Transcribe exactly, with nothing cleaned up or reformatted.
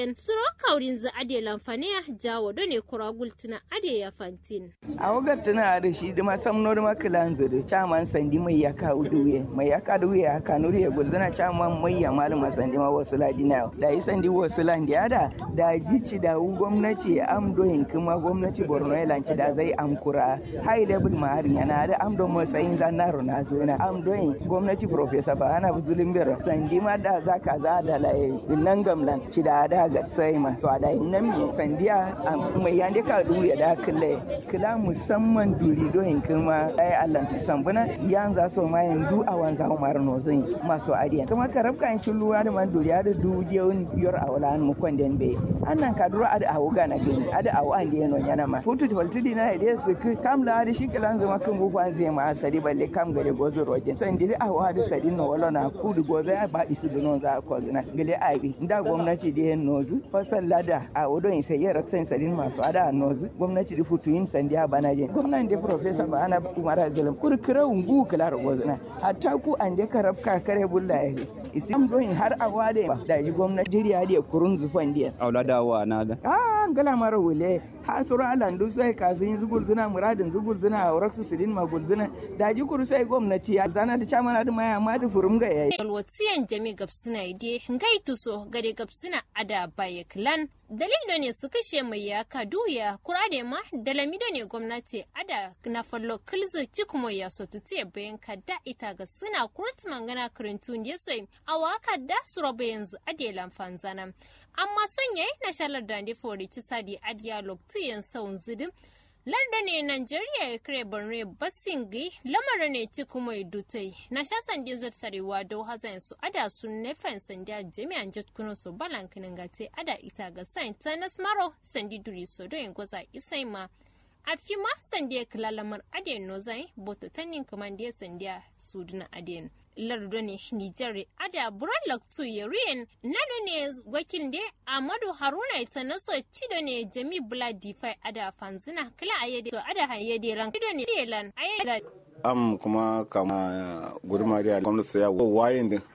yen suro kaurin za ade lamfania jawo done kuragultuna ade ya fantin a wagar tana da shi da masamno da makilan zuru chaman sandi mai yaka uduye mai yaka duye aka nuri ya gulzana chaman mai ya malama sandi ma wasu ladina da yi sandi wasu landiya da da jici da gwamnati amdoyin kuma gwamnati Borno ya lanci da zai amkura high level maharin yana da amdo matsayin zanaro na zona amdoyin gwamnati professor ba ana buzulin biyar sandi ma da zaka za da laye nan gamlan ci da da ga sai ma to da nan me sandiya mai yande ka duye da kille kila musamman duri doyin kuma ai Allah ta sambuna yan za so ma yan du a wanza Umar no zan maso adiyan kuma karabka in cin luwa da man duriya da du jewun yor awlan mu kwanden be annan ka duro ada awuga na gani ada awu an de no yana ma futu toltidi na ide su kam la da shi kilan zama kan bu kwan zai ma asari balle kam gare gozo roje san diri awa da sadi no wala na kudu gozo ya ba isu dunon za ko zina gele aibi nda gwamnati de nozu fasal lada a wodon sai ya raksan sadin masu ada nozu gwamnati da futu yin sandiya bana je gwamnati da professor ba ana umara zalim kurkura ungu kala gozina hatta ku an de karabka kare bullahi isim doyin har awade da ji gwamnati jiriya da kurun zufan dia auladawa na ga ah gala mara wule ha sura alandu sai kazin zugul zina muradin zugul zina auraksu sidin magul zina da ji kuru sai gwamnati ya zana da chamana da maya ma da furum ga yayi alwatiyan jami gabsina ide ngai tuso gade gabsina ada baye klan dalil ne su kashe mai ya kaduya kurade ma da lamido ne gwamnati ada na fallo kilzo cikumo ya so tutiye bayan kadda ita ga suna kurut mangana kurintun yesoi awaka da surobe yanzu ade lamfan zana amma son yayi na shalar dande fori ci sadi adiya loktiyan saun zidin larda ne Nigeria ya kare Borno basingi lamara ne ci kuma dutai na sha sandin zartarewa da hazan su ada sun nefan sandiya jami'an jatkunan su balankinin gate ada ita ga sain tanas maro sandi duri so don goza isai ma a fi ma sandiya kilalamar aden nozai boto tanin kamandiya sandiya suduna aden lardo ne Nijar ada buran laktu yariyan nado ne wakil de Amadu Haruna ita naso cido ne Jami Bula Difai ada fanzina kila ayede to ada hayede ran cido ne lan ayede am kuma kama gudumariya gwamnati ya wayin din